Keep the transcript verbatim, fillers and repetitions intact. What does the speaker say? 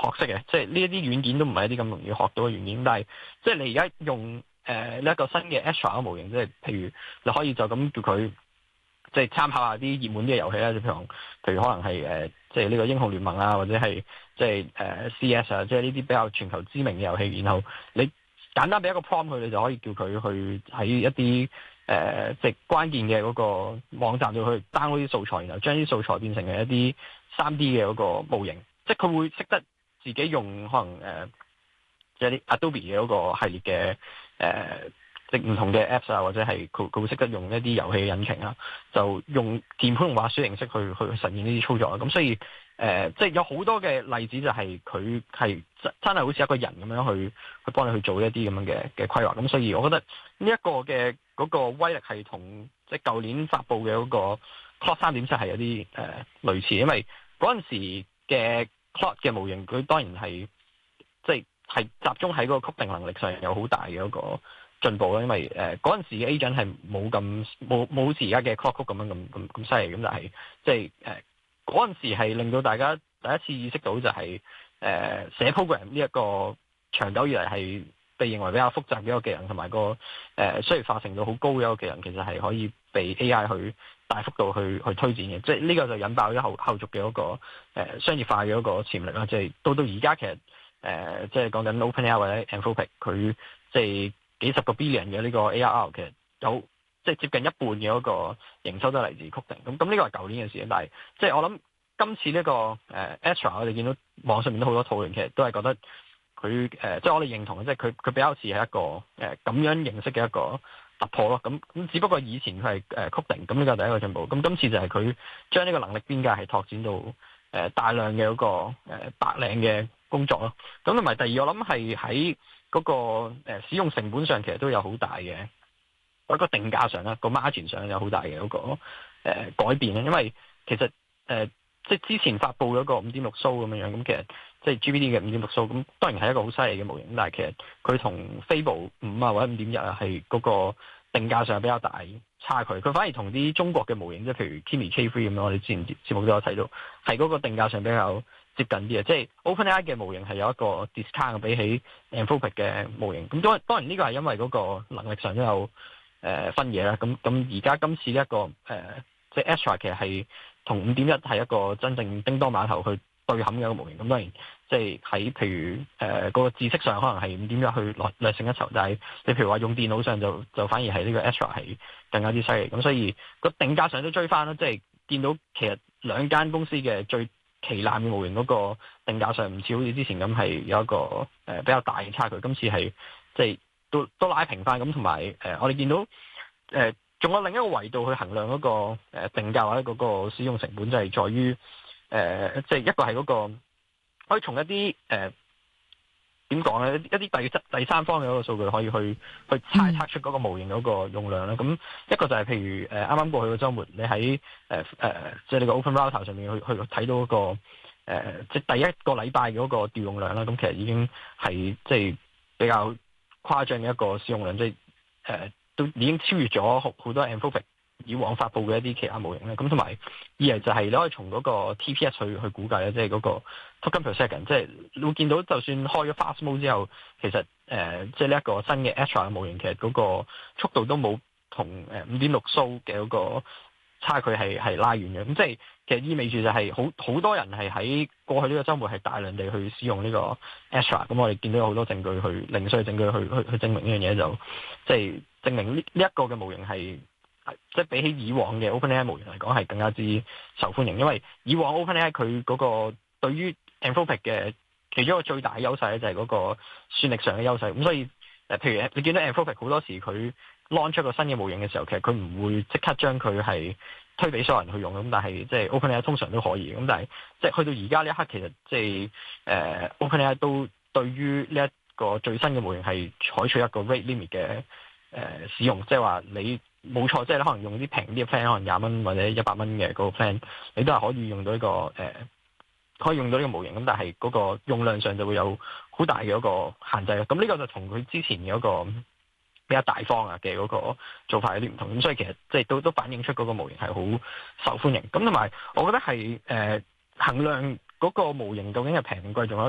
學識嘅，即係呢一啲軟件都唔係一啲咁容易學到嘅軟件，但係即係你而家用誒呢一個新嘅 Astra 嘅模型，即係譬如你可以就咁叫佢即係參考下啲熱門啲嘅遊戲啦，就譬如譬如可能係誒、呃、即係呢個英雄聯盟啊，或者係即係誒、呃、C S 啊，即係呢啲比較全球知名嘅遊戲，然後你簡單俾一個 prompt 佢，你就可以叫佢去喺一啲誒、呃、即係關鍵嘅嗰個網站度去 download 啲素材，然後將啲素材變成嘅一啲三 D 嘅嗰個模型，即係佢會識得自己用可能誒、呃、即係啲 Adobe 嘅嗰個系列嘅誒、呃、即係唔同嘅 apps 啊，或者係佢佢會識得用一啲遊戲嘅引擎啊，就用鍵盤同滑鼠形式去去實現呢啲操作啊，咁所以。誒、呃，即係有好多嘅例子，就係佢係真真係好似一個人咁樣去去幫你去做一啲咁樣嘅嘅規劃。咁所以，我覺得呢一個嘅嗰個威力係同即係舊年發布嘅嗰個 Claude 三點七係有啲誒、呃、類似，因為嗰陣時嘅 Claude 嘅模型，佢當然係即係係集中喺嗰個曲定能力上有好大嘅一個進步啦。因為誒嗰陣時嘅 agent 係冇咁冇冇好似而家嘅 Claude 咁樣咁咁咁犀利，咁但係即係誒。呃嗰陣時係令到大家第一次意識到就係、是、誒、呃、寫 program 呢一個長久以嚟係被認為比較複雜嘅一個技能，同埋個誒、呃、商業化程度好高嘅一個技能，其實係可以被 A I 去大幅度去去推展嘅。即係呢個就引爆咗後後續嘅嗰個誒、呃、商業化嘅一個潛力啦。即係到到而家其實誒、呃、即係講緊 OpenAI 或者 Anthropic 佢即係幾十個 billion 嘅呢個 A R R 其實有。即係接近一半嘅嗰個營收都係嚟自曲定，咁咁呢個係舊年嘅事，但係即係我諗今次呢、這個誒、呃、Astra 我哋見到網上面都好多討論，其實都係覺得佢誒、呃、即係我哋認同嘅，即係佢佢比較似係一個誒咁、呃、樣形式嘅一個突破咯。咁咁只不過以前佢係誒曲定，咁呢個係第一個進步。咁今次就係佢將呢個能力邊界係拓展到誒、呃、大量嘅嗰、那個誒、呃、白領嘅工作咯。咁同埋第二我諗係喺嗰個、呃、使用成本上其實都有好大嘅。喺個定價上啦，個 margin 上有好大嘅嗰、那個、呃、改變咧，因為其實誒、呃、即係之前發布咗個五點六蘇咁樣樣，咁其實即係 G P T 嘅五點六蘇，咁當然係一個好犀利嘅模型，但係其實佢同 Fable 五啊或者五點一啊係嗰個定價上比較大差距，佢反而同啲中國嘅模型，即係譬如 Kimi K 三咁樣，我哋之前節目都有睇到，係嗰個定價上比較接近啲嘅，即係 OpenAI 嘅模型係有一個 discount 比起 Anthropic 嘅模型，咁當當然呢個係因為嗰個能力上都有。誒、呃、分野啦，咁咁而家今次呢、這、一個誒、呃，即係 Astra 其實係同五點一係一個真正叮當碼頭去對冚嘅一個模型。咁當然即係喺譬如誒嗰、呃那個知識上可能係五點一去略略勝一籌，但係你譬如話用電腦上就就反而係呢個 Astra 係更加之犀利。咁所以個定價上都追翻啦，即係見到其實兩間公司嘅最旗艦嘅模型嗰個定價上唔似好似之前咁係有一個誒、呃、比較大嘅差距。今次係即係。都都拉平翻咁，同埋誒，我哋見到誒，仲、呃、有另一個維度去衡量嗰、那個、呃、定價或者嗰個使用成本，就係在於誒，即、呃、係、就是、一個係嗰、那個可以從一啲誒點講咧，一啲第第三方嘅嗰個數據可以去去猜測出嗰個模型嗰個用量啦。咁、嗯、一個就係譬如誒啱啱過去嘅週末，你喺誒誒即係你個 Open Router 上面去去睇到嗰、那個誒即係第一個禮拜嘅嗰個調用量啦。咁其實已經係即係比較誇張嘅一個使用量，即係誒、呃、都已經超越咗好好多 Anthropic 以往發布嘅一啲其他模型咧。咁同埋二嚟就係你可以從嗰個 T P S 去去估計咧，即係嗰個 token per second，即係你會見到就算開咗 fast mode 之後，其實誒、呃、即係呢一個新嘅 Astra 嘅模型，其實嗰個速度都冇同誒五點六蘇嘅嗰個差距係係拉遠嘅。咁即係其實意味住就係好好多人係喺過去呢個週末係大量地去使用呢個 Astra，咁我哋見到有好多證據去零碎證據去去去證明呢樣嘢，就即係證明呢呢一個嘅模型係即係比起以往嘅 OpenAI 模型嚟講係更加之受歡迎，因為以往 OpenAI 佢嗰個對於 Anthropic 嘅其中一個最大嘅優勢咧就係嗰個算力上嘅優勢，咁所以誒譬如你見到 Anthropic 好多時佢 launch 出個新嘅模型嘅時候，其實佢唔會即刻將佢係推俾所有人去用咁，但係即係 OpenAI 通常都可以咁，但係即係去到而家呢一刻，其實即係誒 OpenAI 都對於呢一個最新嘅模型係採取一個 rate limit 嘅誒、呃、使用，即係話你冇錯，即係你可能用啲平啲嘅 plan，可能廿蚊或者一百蚊嘅嗰個 plan，你都係可以用到呢、這個誒、呃，可以用到呢個模型咁，但係嗰個用量上就會有好大嘅一個限制。咁呢個就同佢之前嘅一個比較大方啊嘅嗰個做法有啲唔同，咁所以其實即係都都反映出嗰個模型係好受歡迎。咁同埋我覺得係誒、呃、衡量嗰個模型究竟係平定貴，仲有